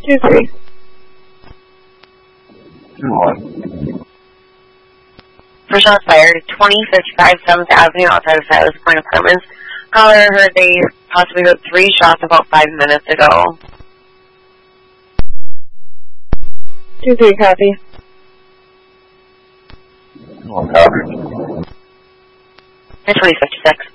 2-3. For shots fired, 2055 7th Avenue outside of Silas Point Apartments. Caller heard they possibly heard 3 shots about 5 minutes ago. 2-3, copy. Copy. 2056.